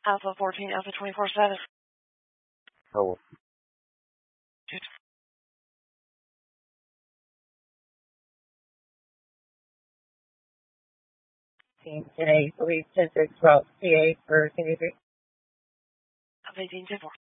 Alpha 14, Alpha 24-7. Oh. Team today, police 10-6 route CA for Cindy 3. Alpha 18-4.